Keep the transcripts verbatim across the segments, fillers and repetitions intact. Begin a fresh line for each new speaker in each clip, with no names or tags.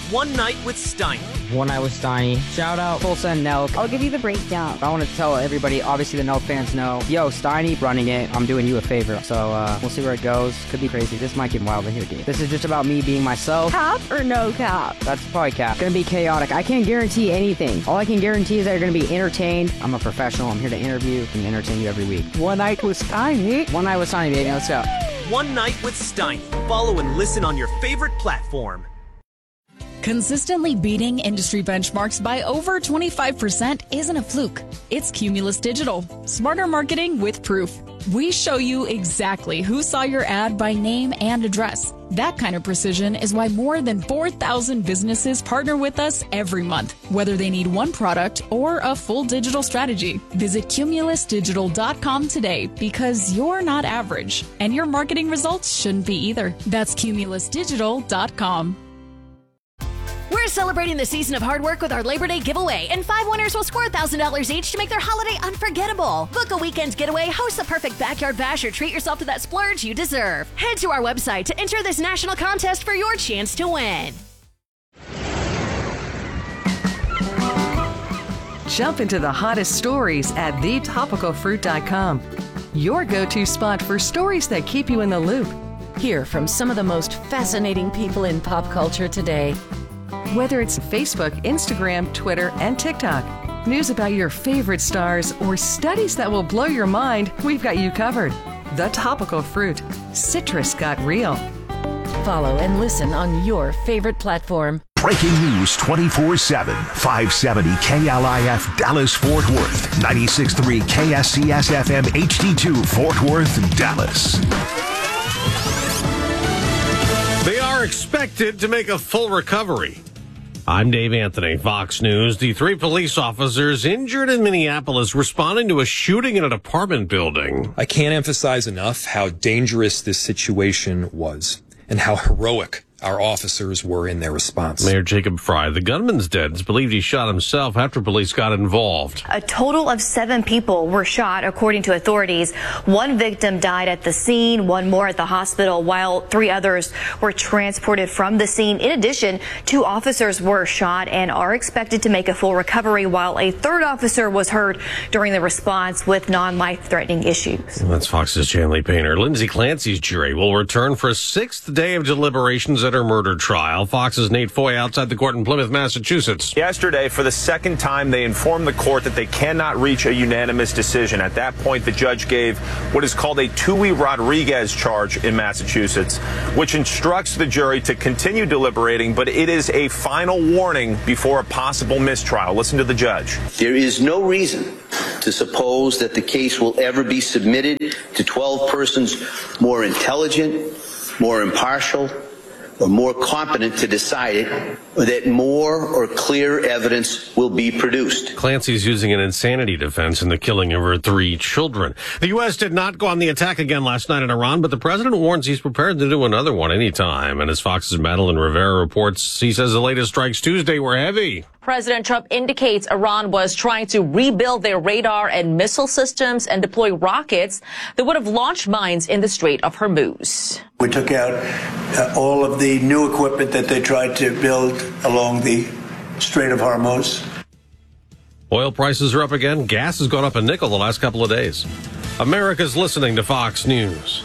One Night with Steiny.
One Night with Steiny. Shout out Tulsa and Nelk.
I'll give you the breakdown.
I want to tell everybody, obviously the Nelk fans know, yo, Steiny running it, I'm doing you a favor. So uh, we'll see where it goes. Could be crazy. This might get wild in here, dude. This is just about me being myself.
Cap or no cap?
That's probably cap. Gonna be chaotic. I can't guarantee anything. All I can guarantee is that you're gonna be entertained. I'm a professional. I'm here to interview and entertain you every week.
One Night with Steiny.
One Night with Steiny, baby. Let's go.
One Night with Steiny. Follow and listen on your favorite platform.
Consistently beating industry benchmarks by over twenty-five percent isn't a fluke. It's Cumulus Digital. Smarter marketing with proof. We show you exactly who saw your ad by name and address. That kind of precision is why more than four thousand businesses partner with us every month, whether they need one product or a full digital strategy. Visit cumulus digital dot com today because you're not average, and your marketing results shouldn't be either. That's cumulus digital dot com.
We're celebrating the season of hard work with our Labor Day giveaway, and five winners will score one thousand dollars each to make their holiday unforgettable. Book a weekend getaway, host the perfect backyard bash, or treat yourself to that splurge you deserve. Head to our website to enter this national contest for your chance to win.
Jump into the hottest stories at the topical fruit dot com. Your go-to spot for stories that keep you in the loop.
Hear from some of the most fascinating people in pop culture today.
Whether it's Facebook, Instagram, Twitter, and TikTok, news about your favorite stars, or studies that will blow your mind, we've got you covered. The Topical Fruit. Citrus got real.
Follow and listen on your favorite platform.
Breaking news twenty-four seven. five seventy K L I F Dallas Fort Worth. ninety-six point three K S C S F M H D two Fort Worth, Dallas.
They are expected to make a full recovery. I'm Dave Anthony, Fox News. The three police officers injured in Minneapolis responding to a shooting in an apartment building.
I can't emphasize enough how dangerous this situation was and how heroic our officers were in their response.
Mayor Jacob Fry, the gunman's dead. It's believed he shot himself after police got involved.
A total of seven people were shot, according to authorities. One victim died at the scene, one more at the hospital, while three others were transported from the scene. In addition, two officers were shot and are expected to make a full recovery, while a third officer was hurt during the response with non-life-threatening issues.
That's Fox's Chanley Painter. Lindsay Clancy's jury will return for a sixth day of deliberations at her murder trial. Fox's Nate Foy outside the court in Plymouth, Massachusetts.
Yesterday, for the second time, they informed the court that they cannot reach a unanimous decision. At that point, the judge gave what is called a Tui Rodriguez charge in Massachusetts, which instructs the jury to continue deliberating, but it is a final warning before a possible mistrial. Listen to the judge.
There is no reason to suppose that the case will ever be submitted to twelve persons more intelligent, more impartial, or more competent to decide it, or that more or clear evidence will be produced.
Clancy's using an insanity defense in the killing of her three children. The U S did not go on the attack again last night in Iran, but the president warns he's prepared to do another one anytime. And as Fox's Madeline Rivera reports, he says the latest strikes Tuesday were heavy.
President Trump indicates Iran was trying to rebuild their radar and missile systems and deploy rockets that would have launched mines in the Strait of Hormuz.
We took out uh, all of the new equipment that they tried to build along the Strait of Hormuz.
Oil prices are up again. Gas has gone up a nickel the last couple of days. America's listening to Fox News.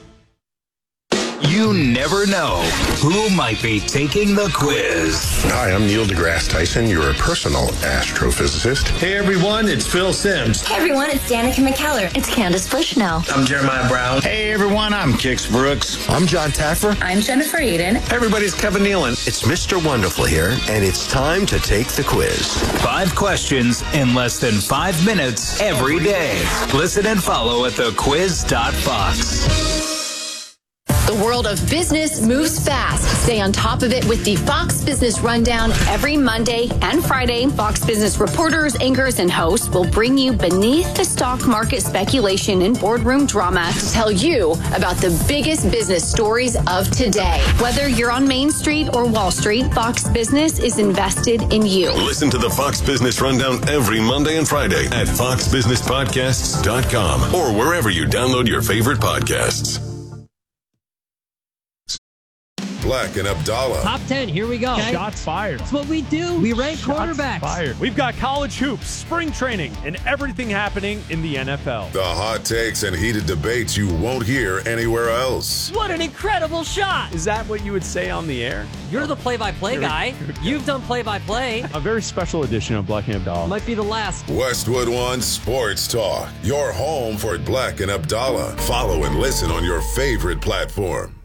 You never know who might be taking the quiz.
Hi, I'm Neil deGrasse Tyson, your personal astrophysicist.
Hey everyone, it's Phil Sims.
Hey everyone, it's Danica McKellar. It's Candace Bushnell.
I'm Jeremiah Brown.
Hey everyone, I'm Kix Brooks.
I'm John Taffer.
I'm Jennifer Aiden.
Hey everybody, it's Kevin Nealon.
It's Mister Wonderful here, and it's time to take the quiz.
Five questions in less than five minutes every day. Listen and follow at the quiz dot fox.
The world of business moves fast. Stay on top of it with the Fox Business Rundown every Monday and Friday. Fox Business reporters, anchors, and hosts will bring you beneath the stock market speculation and boardroom drama to tell you about the biggest business stories of today. Whether you're on Main Street or Wall Street, Fox Business is invested in you.
Listen to the Fox Business Rundown every Monday and Friday at fox business podcasts dot com or wherever you download your favorite podcasts.
Black and Abdallah.
Top ten, here we go.
Shots fired.
That's what we do. We rank
Shots
quarterbacks.
Fired. We've got college hoops, spring training, and everything happening in the N F L.
The hot takes and heated debates you won't hear anywhere else.
What an incredible shot.
Is that what you would say on the air?
You're the play-by-play guy. You've done play-by-play.
A very special edition of Black and Abdallah.
Might be the last.
Westwood One Sports Talk. Your home for Black and Abdallah. Follow and listen on your favorite platform.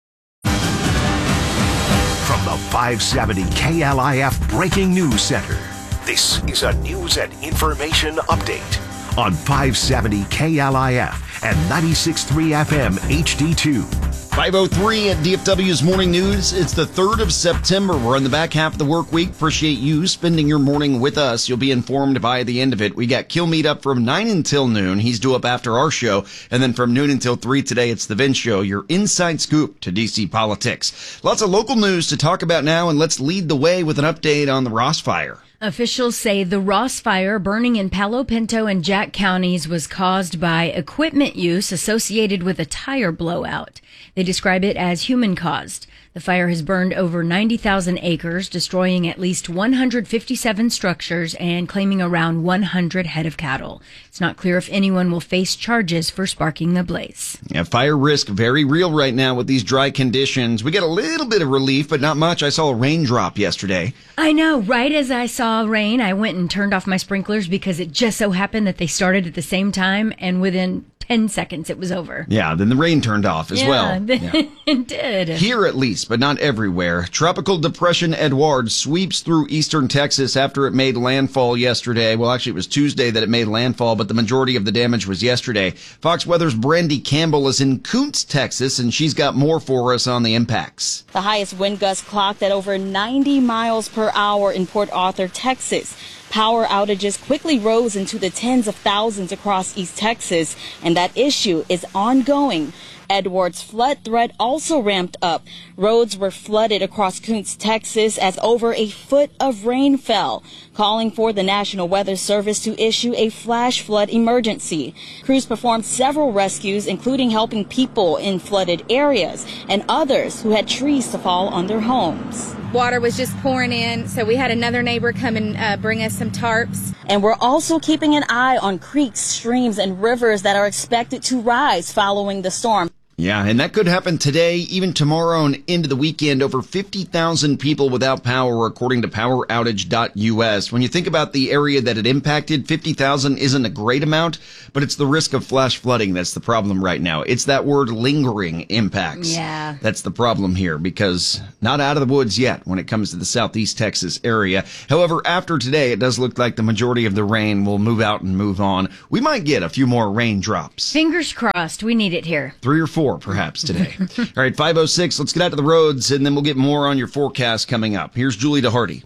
From the five seventy K L I F Breaking News Center, this is a news and information update on five seventy K L I F and ninety-six point three F M H D two.
five oh three at D F W's Morning News. It's the third of September. We're in the back half of the work week. Appreciate you spending your morning with us. You'll be informed by the end of it. We got Kilmeade up from nine until noon. He's due up after our show. And then from noon until three today, it's the Vince Show, your inside scoop to D C politics. Lots of local news to talk about now, and let's lead the way with an update on the Ross Fire.
Officials say the Ross Fire burning in Palo Pinto and Jack counties was caused by equipment use associated with a tire blowout. They describe it as human-caused. The fire has burned over ninety thousand acres, destroying at least one hundred fifty-seven structures and claiming around one hundred head of cattle. It's not clear if anyone will face charges for sparking the blaze.
Yeah, fire risk very real right now with these dry conditions. We get a little bit of relief, but not much. I saw a raindrop yesterday.
I know. Right as I saw rain, I went and turned off my sprinklers because it just so happened that they started at the same time, and within ten seconds it was over.
Yeah, then the rain turned off as
yeah,
well.
Yeah, it did.
Here at least, but not everywhere. Tropical Depression Edouard sweeps through eastern Texas after it made landfall yesterday. Well, actually, it was Tuesday that it made landfall, but the majority of the damage was yesterday. Fox Weather's Brandy Campbell is in Koontz, Texas, and she's got more for us on the impacts.
The highest wind gust clocked at over ninety miles per hour in Port Arthur, Texas. Power outages quickly rose into the tens of thousands across East Texas, and that issue is ongoing. Edward's flood threat also ramped up. Roads were flooded across Koontz, Texas, as over a foot of rain fell, calling for the National Weather Service to issue a flash flood emergency. Crews performed several rescues, including helping people in flooded areas and others who had trees to fall on their homes.
Water was just pouring in, so we had another neighbor come and uh, bring us some tarps.
And we're also keeping an eye on creeks, streams, and rivers that are expected to rise following the storm.
Yeah, and that could happen today, even tomorrow and into the weekend. Over fifty thousand people without power, according to power outage dot U S. When you think about the area that it impacted, fifty thousand isn't a great amount, but it's the risk of flash flooding that's the problem right now. It's that word lingering impacts.
Yeah.
That's the problem here, because not out of the woods yet when it comes to the southeast Texas area. However, after today, it does look like the majority of the rain will move out and move on. We might get a few more raindrops.
Fingers crossed. We need it here.
Three or four. Perhaps today. All right, five oh six, let's get out to the roads, and then we'll get more on your forecast coming up. Here's Julie DeHardy.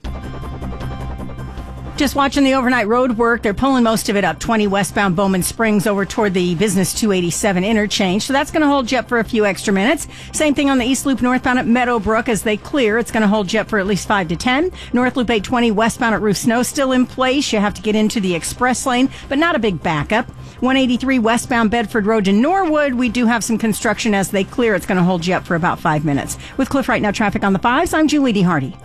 Just watching the overnight road work. They're pulling most of it up twenty westbound Bowman Springs over toward the Business two eighty-seven interchange. So that's going to hold you up for a few extra minutes. Same thing on the East Loop northbound at Meadowbrook as they clear. It's going to hold you up for at least five to ten. North Loop eight twenty westbound at Ruth Snow still in place. You have to get into the express lane, but not a big backup. one eighty-three westbound Bedford Road to Norwood. We do have some construction as they clear. It's going to hold you up for about five minutes. With Cliff Right Now traffic on the fives, I'm Julie DeHardy.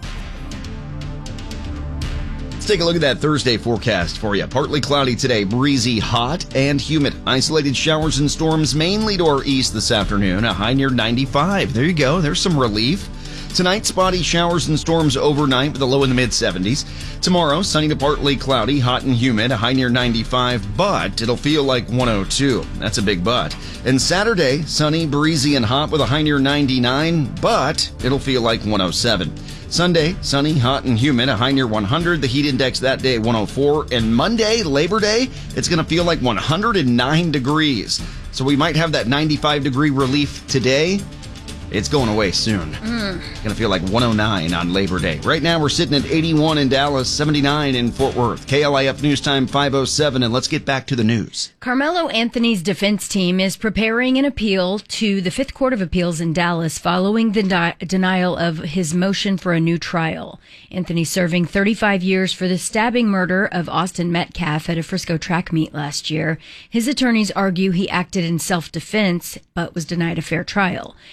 Let's take a look at that Thursday forecast for you. Partly cloudy today, breezy, hot, and humid. Isolated showers and storms mainly to our east this afternoon, a high near ninety-five. There you go. There's some relief. Tonight, spotty showers and storms overnight with a low in the mid-seventies. Tomorrow, sunny to partly cloudy, hot and humid, a high near ninety-five, but it'll feel like one oh two. That's a big but. And Saturday, sunny, breezy, and hot with a high near ninety-nine, but it'll feel like one oh seven. Sunday, sunny, hot, and humid, a high near one hundred. The heat index that day, one oh four. And Monday, Labor Day, it's going to feel like one hundred nine degrees. So we might have that ninety-five degree relief today. It's going away soon. Mm. It's going to feel like one oh nine on Labor Day. Right now, we're sitting at eighty-one in Dallas, seventy-nine in Fort Worth. K L I F News Time five oh seven, and let's get back to the news.
Carmelo Anthony's defense team is preparing an appeal to the Fifth Court of Appeals in Dallas following the di- denial of his motion for a new trial. Anthony serving thirty-five years for the stabbing murder of Austin Metcalf at a Frisco track meet last year. His attorneys argue he acted in self-defense, but was denied a fair trial. Anthony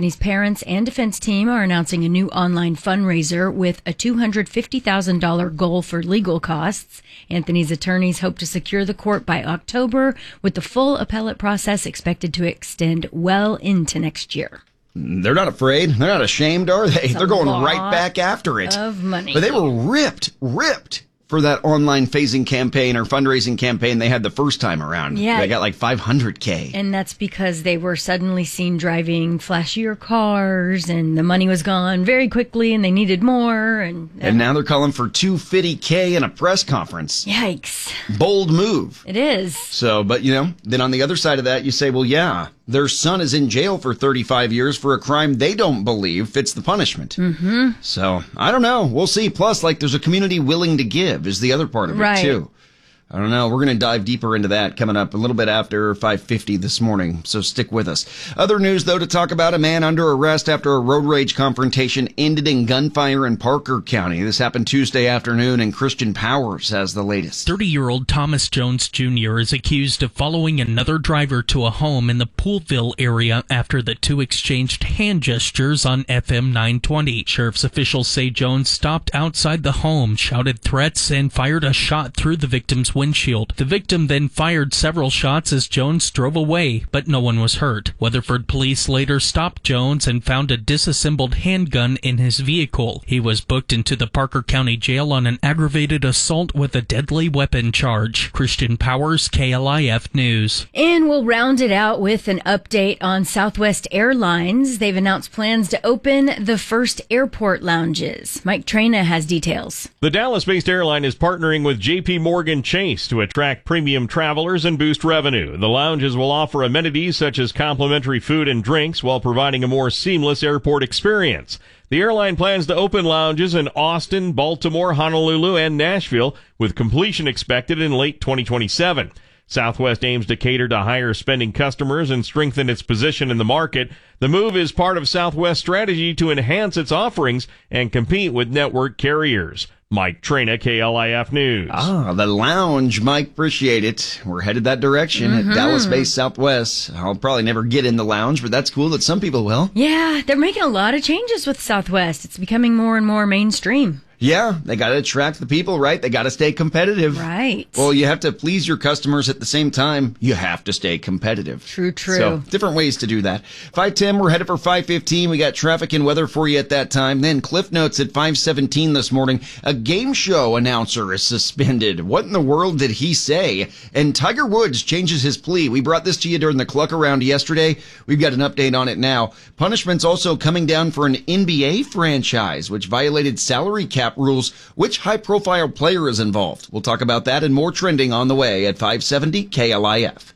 Anthony's parents and defense team are announcing a new online fundraiser with a two hundred fifty thousand dollars goal for legal costs. Anthony's attorneys hope to secure the court by October, with the full appellate process expected to extend well into next year.
They're not afraid. They're not ashamed, are they?
It's
They're going right back after it.
Of money.
But they were ripped, ripped for that online phasing campaign or fundraising campaign they had the first time around.
Yeah.
They got like five hundred K.
And that's because they were suddenly seen driving flashier cars, and the money was gone very quickly, and they needed more. And, uh,
and now they're calling for two hundred fifty K in a press conference.
Yikes.
Bold move.
It is.
So, but you know, then on the other side of that, you say, well, yeah, their son is in jail for thirty-five years for a crime they don't believe fits the punishment.
Mm-hmm.
So, I don't know. We'll see. Plus, like, there's a community willing to give is the other part of
right.
it, too. I don't know. We're going to dive deeper into that coming up a little bit after five fifty this morning, so stick with us. Other news, though, to talk about: a man under arrest after a road rage confrontation ended in gunfire in Parker County. This happened Tuesday afternoon, and Christian Powers has the latest.
thirty-year-old Thomas Jones Junior is accused of following another driver to a home in the Poolville area after the two exchanged hand gestures on F M nine twenty. Sheriff's officials say Jones stopped outside the home, shouted threats, and fired a shot through the victim's windshield. The victim then fired several shots as Jones drove away, but no one was hurt. Weatherford police later stopped Jones and found a disassembled handgun in his vehicle. He was booked into the Parker County Jail on an aggravated assault with a deadly weapon charge. Christian Powers, K L I F News.
And we'll round it out with an update on Southwest Airlines. They've announced plans to open the first airport lounges. Mike Traina has details.
The Dallas-based airline is partnering with J P Morgan Chase to attract premium travelers and boost revenue. The lounges will offer amenities such as complimentary food and drinks while providing a more seamless airport experience. The airline plans to open lounges in Austin, Baltimore, Honolulu, and Nashville, with completion expected in late twenty twenty-seven. Southwest aims to cater to higher spending customers and strengthen its position in the market. The move is part of Southwest's strategy to enhance its offerings and compete with network carriers. Mike Traina, K L I F News.
Ah, the lounge. Mike, appreciate it. We're headed that direction
Mm-hmm.
at Dallas-based Southwest. I'll probably never get in the lounge, but that's cool that some people will.
Yeah, they're making a lot of changes with Southwest. It's becoming more and more mainstream.
Yeah, they got to attract the people, right? They got to stay competitive.
Right.
Well, you have to please your customers at the same time. You have to stay competitive.
True, true.
So, different ways to do that. five ten, we're headed for five fifteen. We got traffic and weather for you at that time. Then Cliff Notes at five seventeen this morning. A game show announcer is suspended. What in the world did he say? And Tiger Woods changes his plea. We brought this to you during the Cluck Around yesterday. We've got an update on it now. Punishments also coming down for an N B A franchise, which violated salary cap rules. Which high-profile player is involved? We'll talk about that and more trending on the way at five seventy K L I F.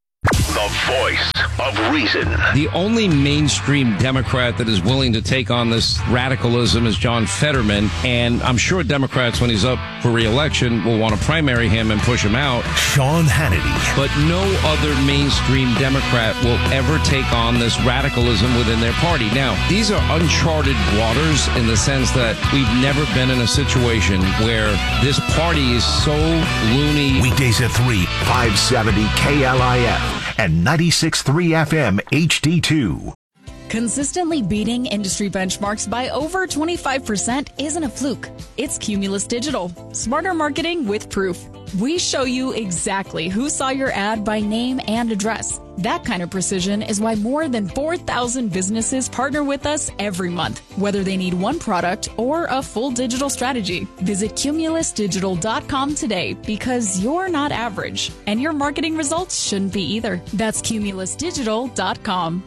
The voice of reason.
The only mainstream Democrat that is willing to take on this radicalism is John Fetterman, and I'm sure Democrats, when he's up for re-election, will want to primary him and push him out.
Sean Hannity.
But no other mainstream Democrat will ever take on this radicalism within their party. Now, these are uncharted waters in the sense that we've never been in a situation where this party is so loony.
Weekdays at three, five seventy K L I F. And ninety-six point three F M H D two.
Consistently beating industry benchmarks by over twenty-five percent isn't a fluke. It's Cumulus Digital. Smarter marketing with proof. We show you exactly who saw your ad by name and address. That kind of precision is why more than four thousand businesses partner with us every month, whether they need one product or a full digital strategy. Visit cumulus digital dot com today, because you're not average, and your marketing results shouldn't be either. That's cumulus digital dot com.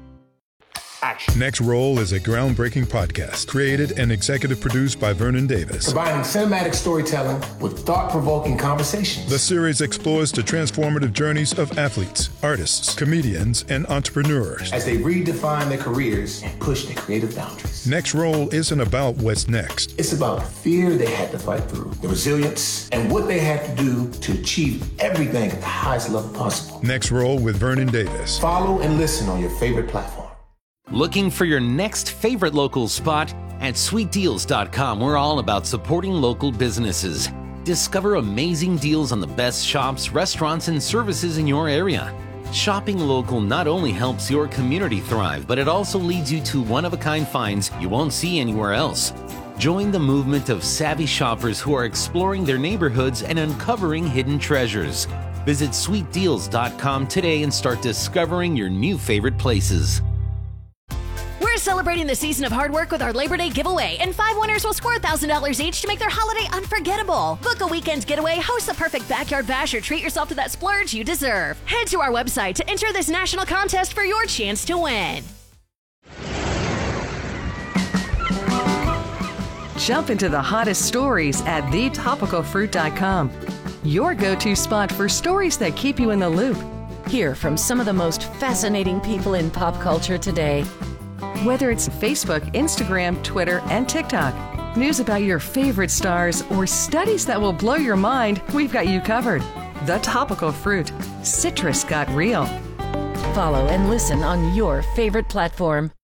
Next Roll is a groundbreaking podcast created and executive produced by Vernon Davis.
Combining cinematic storytelling with thought-provoking conversations.
The series explores the transformative journeys of athletes, artists, comedians, and entrepreneurs
as they redefine their careers and push their creative boundaries.
Next Roll isn't about what's next.
It's about the fear they had to fight through, the resilience, and what they had to do to achieve everything at the highest level possible.
Next Roll with Vernon Davis.
Follow and listen on your favorite platform.
Looking for your next favorite local spot? At sweet deals dot com, we're all about supporting local businesses. Discover amazing deals on the best shops, restaurants, and services in your area. Shopping local not only helps your community thrive, but it also leads you to one-of-a-kind finds you won't see anywhere else. Join the movement of savvy shoppers who are exploring their neighborhoods and uncovering hidden treasures. Visit sweet deals dot com today and start discovering your new favorite places.
We're celebrating the season of hard work with our Labor Day giveaway, and five winners will score one thousand dollars each to make their holiday unforgettable. Book a weekend getaway, host the perfect backyard bash, or treat yourself to that splurge you deserve. Head to our website to enter this national contest for your chance to win.
Jump into the hottest stories at the topical fruit dot com. Your go-to spot for stories that keep you in the loop.
Hear from some of the most fascinating people in pop culture today.
Whether it's Facebook, Instagram, Twitter, and TikTok, news about your favorite stars, or studies that will blow your mind, we've got you covered. The Topical Fruit. Citrus got real.
Follow and listen on your favorite platform.